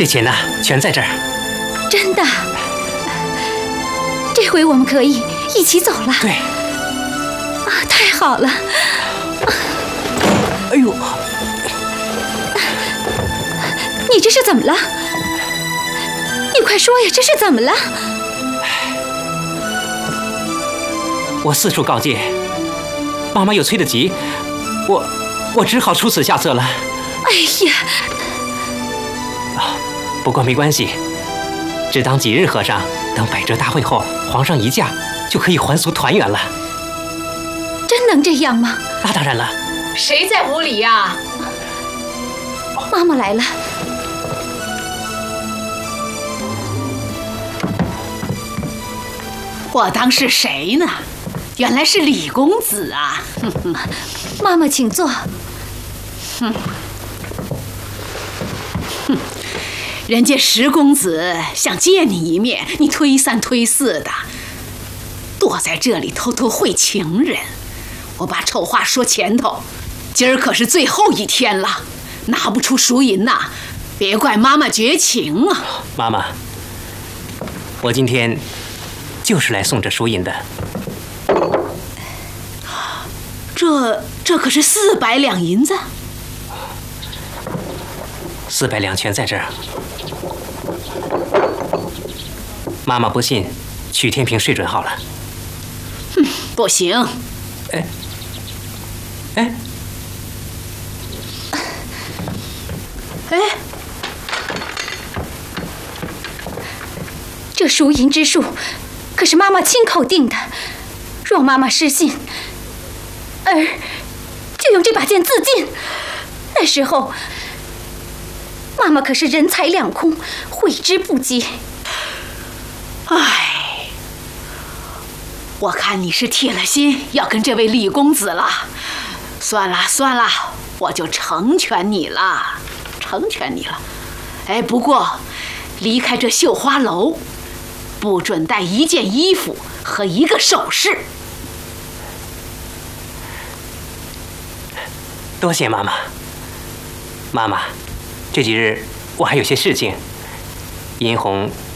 这钱呢，全在这儿。 真的？这回我们可以一起走了。 对。 啊，太好了！ 哎呦， 你这是怎么了？你快说呀，这是怎么了？ 我四处告诫，妈妈又催得急，我只好出此下策了。 哎呀！ 不过没关系，只当几日和尚，等百折大会后，皇上一驾，就可以还俗团圆了。 真能这样吗？ 那当然了。 谁在屋里呀？ 妈妈来了。 我当是谁呢？原来是李公子啊！ 妈妈，请坐。 人家石公子想见你一面，你推三推四的，躲在这里偷偷会情人。我把丑话说前头，今儿可是最后一天了，拿不出赎银呐，别怪妈妈绝情啊！ 妈妈，我今天就是来送这赎银的。 这可是400两银子 ，400两全在这儿。妈妈不信，许天平睡准好了。 不行。 哎， 这赎银之数，可是妈妈亲口定的。若妈妈失信，儿就用这把剑自尽。那时候，妈妈可是人财两空，悔之不及。 唉，我看你是铁了心要跟这位李公子了。算了，我就成全你了。哎，不过离开这绣花楼，不准带一件衣服和一个首饰。 多谢妈妈。妈妈，这几日我还有些事情，殷红